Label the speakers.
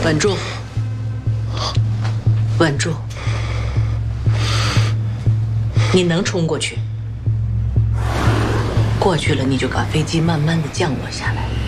Speaker 1: 稳住，稳住！你能冲过去，过去了你就把飞机慢慢的降落下来。